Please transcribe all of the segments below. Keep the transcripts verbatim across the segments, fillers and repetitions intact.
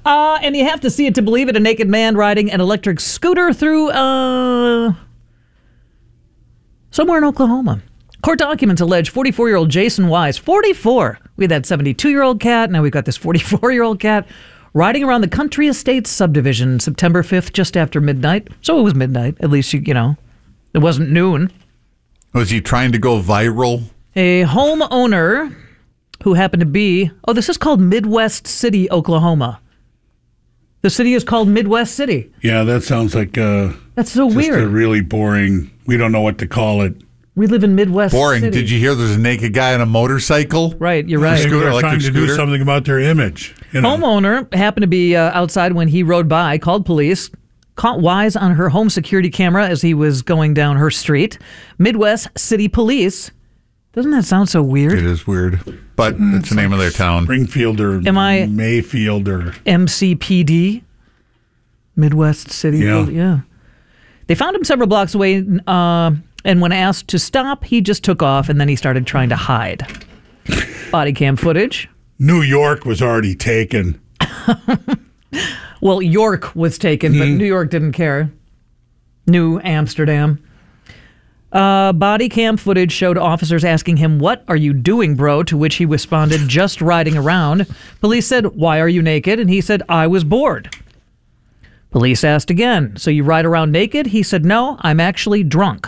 Uh, and you have to see it to believe it. A naked man riding an electric scooter through uh, somewhere in Oklahoma. Court documents allege forty-four-year-old Jason Wise, forty-four. We had that seventy-two-year-old cat. Now we've got this forty-four-year-old cat riding around the Country Estates subdivision September fifth, just after midnight. So it was midnight. At least, you, you know, it wasn't noon. Was he trying to go viral? A homeowner who happened to be, oh, this is called Midwest City, Oklahoma. The city is called Midwest City. Yeah, that sounds like uh, That's so just weird. a really boring, we don't know what to call it. We live in Midwest Boring. City. Did you hear there's a naked guy on a motorcycle? Right, you're right. Maybe Scooter, they're electric trying to do scooter? something about their image. You know? Homeowner happened to be uh, outside when he rode by, called police, caught Wise on her home security camera as he was going down her street. Midwest City Police. Doesn't that sound so weird? It is weird, but it's the name of their town. Springfield or Am I- Mayfield or... M C P D. Midwest City. Yeah. yeah. They found him several blocks away, uh, and when asked to stop, he just took off, and then he started trying to hide. Body cam footage. New York was already taken. Well, York was taken, but New York didn't care. New Amsterdam. Uh, body cam footage showed officers asking him, "What are you doing, bro?" To which he responded, "Just riding around." Police said, "Why are you naked?" And he said, "I was bored." Police asked again, "So you ride around naked?" He said, "No, I'm actually drunk."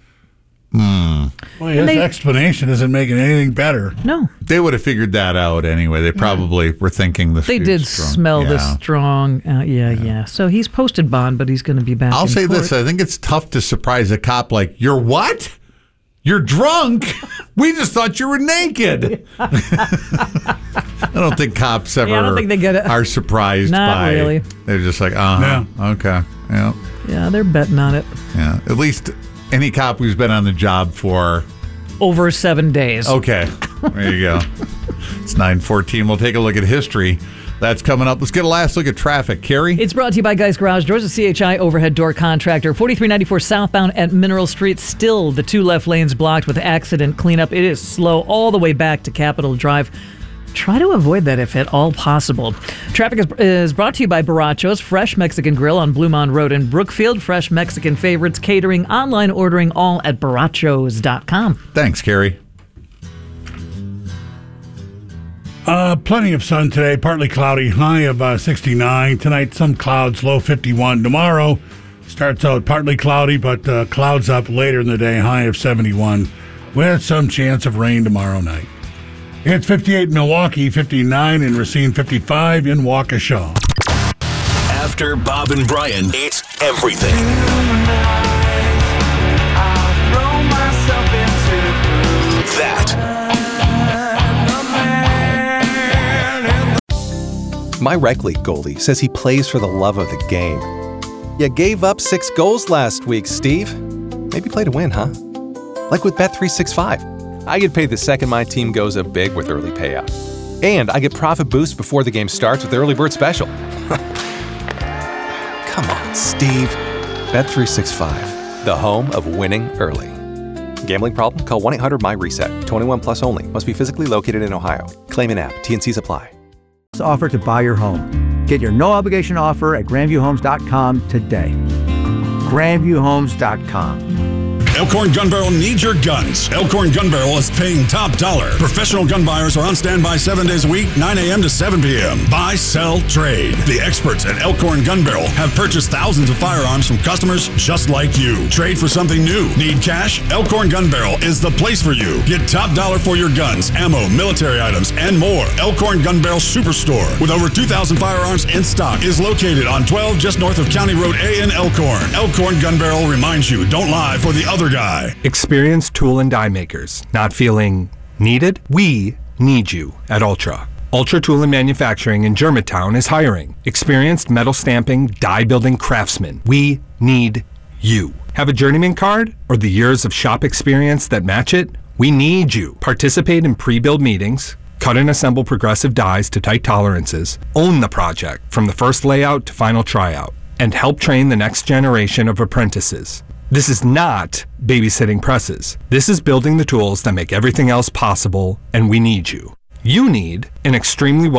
Well, his they- explanation isn't making anything better. No. They would have figured that out anyway. They probably were thinking the They dude's did drunk. smell the Yeah. strong. Uh, yeah, yeah, So he's posted bond, but he's going to be back I'll in say court. this. I think it's tough to surprise a cop like, "You're what? You're drunk? We just thought you were naked." I don't think cops ever Yeah, I don't think they get it. are surprised Not by really. They're just like, uh-huh, okay, yeah, Yeah, they're betting on it. yeah. At least any cop who's been on the job for, Over seven days. okay, there you go. It's nine fourteen. We'll take a look at history. That's coming up. Let's get a last look at traffic. Carrie? It's brought to you by Guys Garage Doors, a C H I overhead door contractor. forty-three ninety-four southbound at Mineral Street. Still the two left lanes blocked with accident cleanup. It is slow all the way back to Capitol Drive. Try to avoid that if at all possible. Traffic is, is brought to you by Barachos, Fresh Mexican Grill on Bluemont Road in Brookfield. Fresh Mexican favorites, catering, online ordering, all at barachos dot com. Thanks, Carrie. Uh, plenty of sun today, partly cloudy, high of uh, sixty-nine. Tonight, some clouds, low fifty-one. Tomorrow starts out partly cloudy, but uh, clouds up later in the day, high of seventy-one, with some chance of rain tomorrow night. It's fifty-eight in Milwaukee, fifty-nine in Racine, fifty-five in Waukesha. After Bob and Brian, it's everything. That. My rec league goalie says he plays for the love of the game. You gave up six goals last week, Steve. Maybe play to win, huh? Like with Bet three sixty-five. I get paid the second my team goes up big with early payout. And I get profit boost before the game starts with the early bird special. Come on, Steve. Bet three sixty-five, the home of winning early. Gambling problem? Call one eight hundred my reset. twenty-one plus only. Must be physically located in Ohio. Claim in app. T and Cs apply. Offer to buy your home. Get your no-obligation offer at grandview homes dot com today. grandview homes dot com. Elkhorn Gun Barrel needs your guns. Elkhorn Gun Barrel is paying top dollar. Professional gun buyers are on standby seven days a week, nine a.m. to seven p.m. Buy, sell, trade. The experts at Elkhorn Gun Barrel have purchased thousands of firearms from customers just like you. Trade for something new. Need cash? Elkhorn Gun Barrel is the place for you. Get top dollar for your guns, ammo, military items, and more. Elkhorn Gun Barrel Superstore, with over two thousand firearms in stock, is located on twelve just north of County Road A in Elkhorn. Elkhorn Gun Barrel reminds you, don't lie for the other guy. Experienced tool and die makers. Not feeling needed? We need you at Ultra. Ultra Tool and Manufacturing in Germantown is hiring experienced metal stamping, die building craftsmen. We need you. Have a journeyman card or the years of shop experience that match it? We need you. Participate in pre-build meetings, cut and assemble progressive dies to tight tolerances, own the project from the first layout to final tryout, and help train the next generation of apprentices. This is not babysitting presses. This is building the tools that make everything else possible, and we need you. You need an extremely well